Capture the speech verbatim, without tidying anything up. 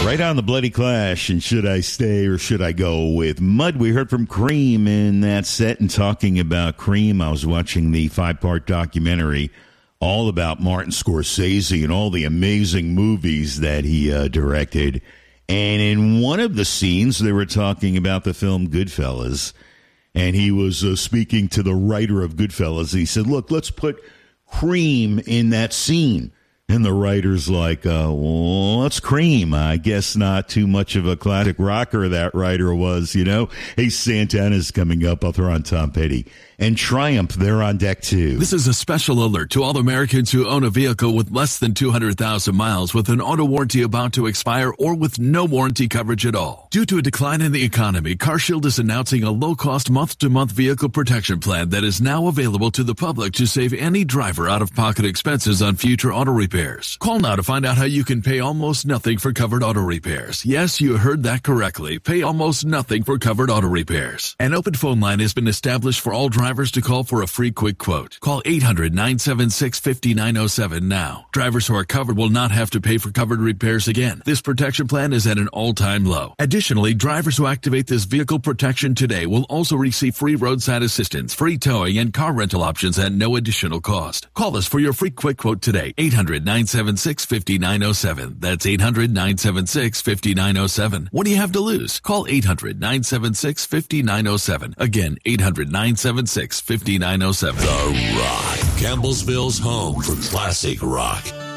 Right on the Bloody Clash, and Should I Stay or Should I Go with Mud. We heard from Cream in that set, and talking about Cream, I was watching the five-part documentary all about Martin Scorsese and all the amazing movies that he uh, directed. And in one of the scenes, they were talking about the film Goodfellas, and he was uh, speaking to the writer of Goodfellas. He said, look, let's put Cream in that scene. And the writer's like, uh, well, that's Cream. I guess not too much of a classic rocker that writer was, you know. Hey, Santana's coming up. I'll throw on Tom Petty. And Triumph, they're on deck too. This is a special alert to all Americans who own a vehicle with less than two hundred thousand miles with an auto warranty about to expire or with no warranty coverage at all. Due to a decline in the economy, CarShield is announcing a low-cost month-to-month vehicle protection plan that is now available to the public to save any driver out-of-pocket expenses on future auto repairs. Call now to find out how you can pay almost nothing for covered auto repairs. Yes, you heard that correctly. Pay almost nothing for covered auto repairs. An open phone line has been established for all drivers to call for a free quick quote. Call eight hundred, nine seven six, five nine zero seven now. Drivers who are covered will not have to pay for covered repairs again. This protection plan is at an all-time low. Additionally, drivers who activate this vehicle protection today will also receive free roadside assistance, free towing, and car rental options at no additional cost. Call us for your free quick quote today. eight hundred, nine seven six, five nine zero seven. That's eight hundred, nine seven six, five nine zero seven. What do you have to lose? Call eight hundred, nine seven six, five nine zero seven. Again, eight hundred, nine seven six, five nine zero seven. The Rock, Campbellsville's home for classic rock.